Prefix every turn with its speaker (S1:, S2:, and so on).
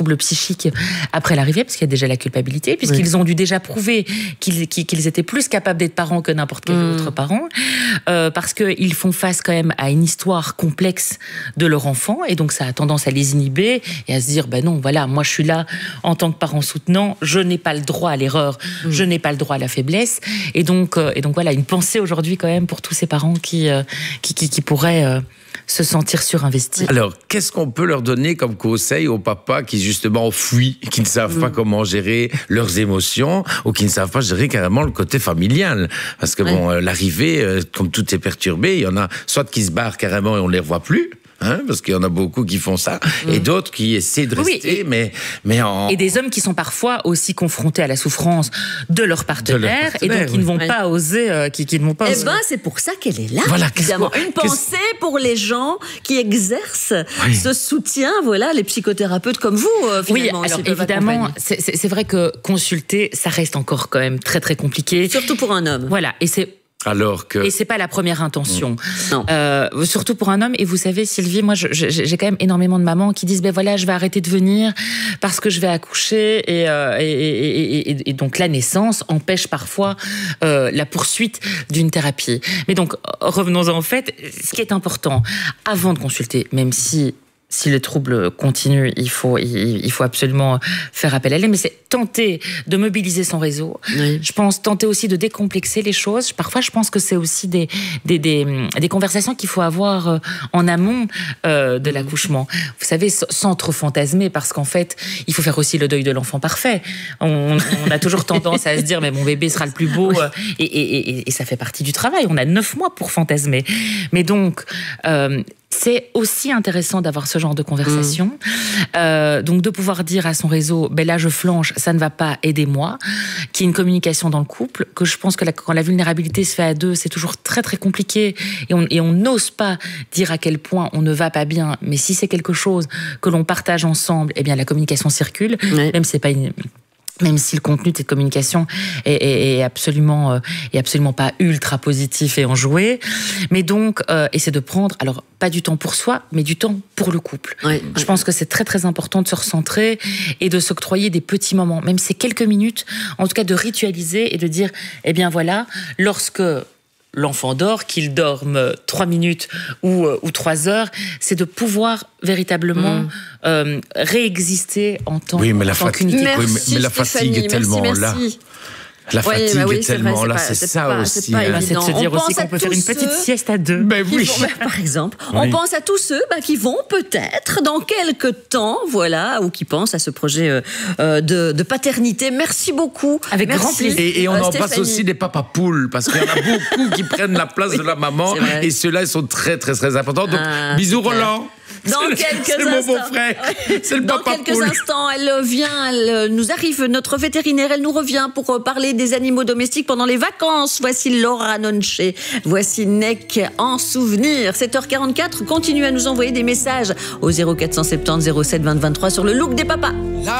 S1: troubles psychiques après l'arrivée, parce qu'il y a déjà la culpabilité, puisqu'ils ont dû déjà prouver qu'ils étaient plus capables d'être parents que n'importe quel autre parent, parce qu'ils font face quand même à une histoire complexe de leur enfant, et donc ça a tendance à les inhiber et à se dire, ben non, voilà, moi je suis là en tant que parent soutenant, je n'ai pas le droit à l'erreur, je n'ai pas le droit à la faiblesse, et donc voilà, une pensée aujourd'hui quand même pour tous ces parents qui pourraient se sentir surinvestis.
S2: Alors, qu'est-ce qu'on peut leur donner comme conseil aux papas qui justement fuient, qui ne savent pas comment gérer leurs émotions, ou qui ne savent pas gérer carrément le côté familial? Parce que bon, l'arrivée, comme tout est perturbé, il y en a soit qui se barrent carrément et on ne les revoit plus, parce qu'il y en a beaucoup qui font ça, et d'autres qui essaient de rester,
S1: Et des hommes qui sont parfois aussi confrontés à la souffrance de leur partenaire, et donc qui ne vont pas oser...
S3: c'est pour ça qu'elle est là,
S2: voilà,
S3: évidemment. Une pensée pour les gens qui exercent ce soutien, voilà, les psychothérapeutes comme vous, finalement.
S1: Oui, alors évidemment, c'est vrai que consulter, ça reste encore quand même très très compliqué.
S3: Surtout pour un homme.
S1: Voilà, et c'est pas la première intention.
S3: Non.
S1: Surtout pour un homme. Et vous savez, Sylvie, moi, j'ai quand même énormément de mamans qui disent, ben voilà, je vais arrêter de venir parce que je vais accoucher, et donc la naissance empêche parfois la poursuite d'une thérapie. Mais donc, revenons-en en fait. Ce qui est important, avant de consulter, même si le trouble continue, il faut absolument faire appel à elle, mais c'est tenter de mobiliser son réseau. Oui. Je pense tenter aussi de décomplexer les choses. Parfois, je pense que c'est aussi des conversations qu'il faut avoir en amont de l'accouchement. Vous savez, sans trop fantasmer, parce qu'en fait, il faut faire aussi le deuil de l'enfant parfait. On a toujours tendance à se dire, mais mon bébé sera le plus beau, et ça fait partie du travail. On a 9 mois pour fantasmer. Mais donc, c'est aussi intéressant d'avoir ce genre de conversation. Donc de pouvoir dire à son réseau, ben là je flanche, ça ne va pas, aidez-moi. Qu'il y ait une communication dans le couple, que je pense que quand la vulnérabilité se fait à deux, c'est toujours très très compliqué, et on n'ose pas dire à quel point on ne va pas bien. Mais si c'est quelque chose que l'on partage ensemble, eh bien la communication circule, même si le contenu de cette communication est absolument pas ultra positif et enjoué. Mais donc, essayer de prendre, alors pas du temps pour soi, mais du temps pour le couple. Je pense que c'est très très important de se recentrer et de s'octroyer des petits moments, même si c'est quelques minutes, en tout cas de ritualiser et de dire, eh bien voilà, lorsque l'enfant dort, qu'il dorme 3 minutes ou 3 heures, c'est de pouvoir véritablement réexister en tant qu'unité.
S2: Mais la fatigue est tellement là. La fatigue est tellement là, c'est ça aussi.
S1: C'est de se dire aussi qu'on peut faire une petite sieste à deux.
S3: Par exemple, on pense à tous ceux qui vont peut-être dans quelques temps, voilà, ou qui pensent à ce projet de paternité. Merci beaucoup.
S1: Avec grand plaisir.
S2: Et on embrasse aussi les papas poules, parce qu'il y en a beaucoup qui prennent la place de la maman, et ceux-là, ils sont très très très importants. Donc, bisous Roland.
S3: Dans quelques instants.
S2: C'est mon beau-frère. C'est le papa
S3: Dans quelques instants, elle nous arrive, notre vétérinaire, elle nous revient pour parler des animaux domestiques pendant les vacances. Voici Laura Nonche, voici Neck en souvenir. 7h44, continuez à nous envoyer des messages au 0470 07 20 23 sur le look des papas.